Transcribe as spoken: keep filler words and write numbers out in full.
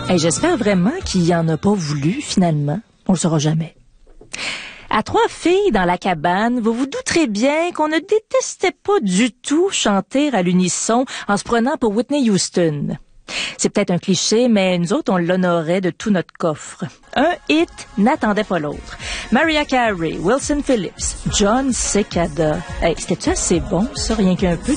Et j'espère vraiment qu'il y en a pas voulu, finalement. On le saura jamais. À trois filles dans la cabane, vous vous douterez bien qu'on ne détestait pas du tout chanter à l'unisson en se prenant pour Whitney Houston. C'est peut-être un cliché, mais nous autres, on l'honorait de tout notre coffre. Un hit n'attendait pas l'autre. Mariah Carey, Wilson Phillips, John Cicada. Hey, c'était-tu assez bon, ça, rien qu'un peu